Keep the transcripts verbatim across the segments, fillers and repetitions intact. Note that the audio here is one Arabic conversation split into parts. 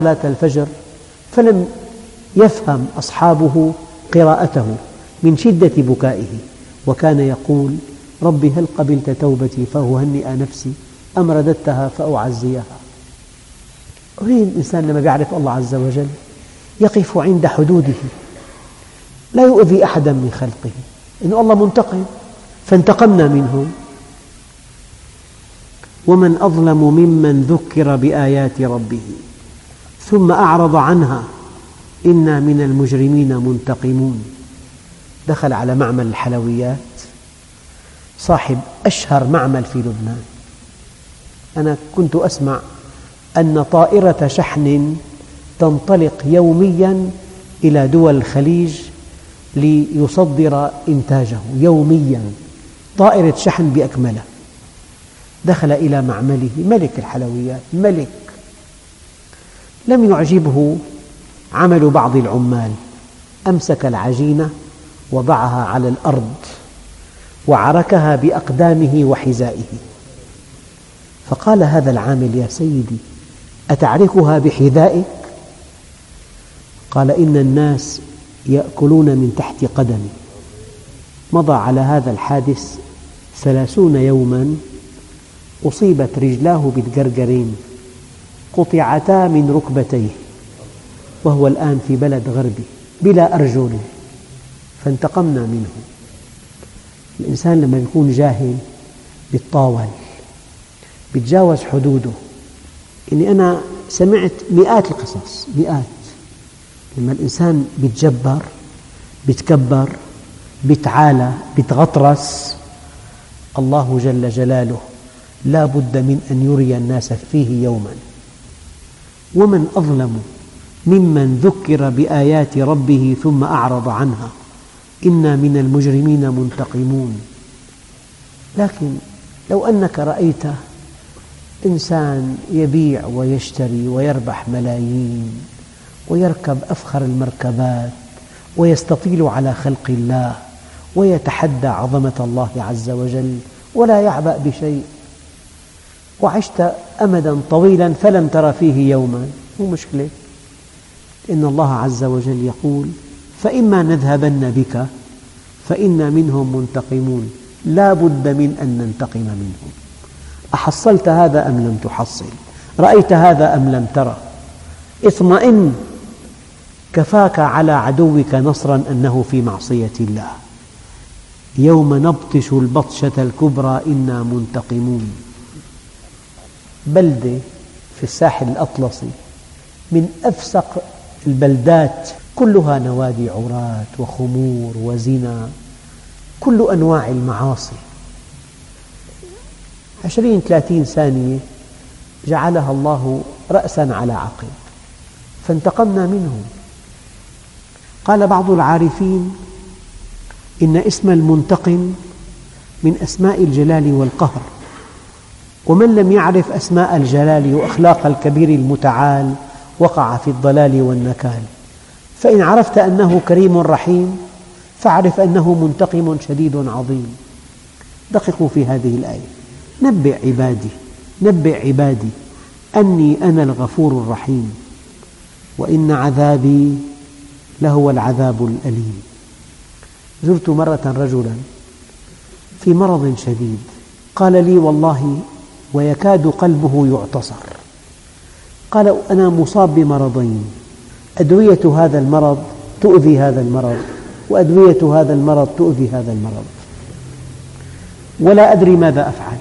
صلاة الفجر فلم يفهم أصحابه قراءته من شدة بكائه، وكان يقول: ربي هل قبلت توبتي فأهنئ نفسي أم رددتها فأعزيها؟ هنا الإنسان لما يعرف الله عز وجل يقف عند حدوده، لا يؤذي أحدا من خلقه، إن الله منتقم، فانتقمنا منهم. ومن أظلم ممن ذكر بآيات ربه ثم أعرض عنها إنا من المجرمين منتقمون. دخل على معمل الحلويات، صاحب أشهر معمل في لبنان. أنا كنت أسمع أن طائرة شحن تنطلق يومياً إلى دول الخليج ليصدر إنتاجه يومياً، طائرة شحن بأكملها. دخل إلى معمله ملك الحلويات، ملك. لم يعجبه عمل بعض العمال، أمسك العجينة وضعها على الأرض وعركها بأقدامه وحذائه، فقال هذا العامل: يا سيدي، أتعركها بحذائك؟ قال: إن الناس يأكلون من تحت قدمي. مضى على هذا الحادث ثلاثون يوماً، أصيبت رجلاه بالجرجرين، قطعتا من ركبتيه، وهو الآن في بلد غربي بلا أرجل، فانتقمنا منه. الإنسان لما يكون جاهل يتطاول، يتجاوز حدوده. إني أنا سمعت مئات القصص، مئات. لما الإنسان يتجبر، يتكبر، يتعالى، يتغطرس، الله جل جلاله لا بد من أن يري الناس فيه يوماً. ومن أظلم ممن ذكر بآيات ربه ثم أعرض عنها إنا من المجرمين منتقمون. لكن لو أنك رأيت إنسان يبيع ويشتري ويربح ملايين ويركب أفخر المركبات ويستطيل على خلق الله ويتحدى عظمة الله عز وجل ولا يعبأ بشيء، وعشت أمداً طويلاً فلم تر فيه يوماً، مو مشكلة. إن الله عز وجل يقول: فإما نذهبن بك فإنا منهم منتقمون، لا بد من أن ننتقم منهم. أحصلت هذا أم لم تحصل؟ رأيت هذا أم لم ترى؟ اطمئن، كفاك على عدوك نصراً أنه في معصية الله. يوم نبطش البطشة الكبرى إنا منتقمون. بلدة في الساحل الأطلسي من أفسق البلدات، كلها نوادي عراة وخمور وزنا، كل أنواع المعاصي. عشرين ثلاثين ثانية جعلها الله رأساً على عقب، فانتقمنا منهم. قال بعض العارفين: إن اسم المنتقم من أسماء الجلال والقهر، ومن لم يعرف أسماء الجلال وأخلاق الكبير المتعال وقع في الضلال والنكال. فإن عرفت أنه كريم رحيم فاعرف أنه منتقم شديد عظيم. دققوا في هذه الآية: نبئ عبادي نبئ عبادي أني أنا الغفور الرحيم وإن عذابي لهو العذاب الأليم. زرت مرة رجلاً في مرض شديد، قال لي: والله ويكاد قلبه يعتصر. قال: أنا مصاب بمرضين، أدوية هذا المرض تؤذي هذا المرض، وأدوية هذا المرض تؤذي هذا المرض، ولا أدري ماذا أفعل.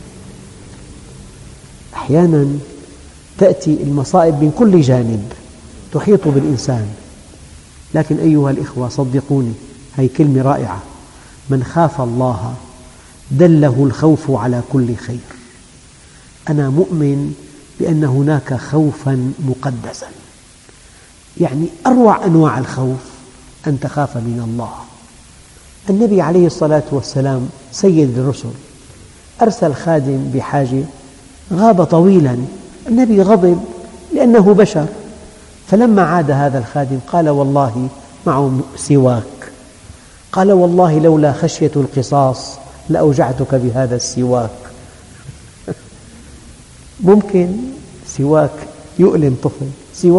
أحياناً تأتي المصائب من كل جانب تحيط بالإنسان، لكن أيها الإخوة صدقوني، هذه كلمة رائعة: من خاف الله دله الخوف على كل خير. أنا مؤمن بأن هناك خوفاً مقدساً، يعني أروع أنواع الخوف أن تخاف من الله. النبي عليه الصلاة والسلام سيد الرسل أرسل خادم بحاجة، غاب طويلاً، النبي غضب لأنه بشر، فلما عاد هذا الخادم قال: والله معه سواك. قال: والله لولا خشية القصاص لأوجعتك بهذا السواك. ممكن سواك يؤلم طفل،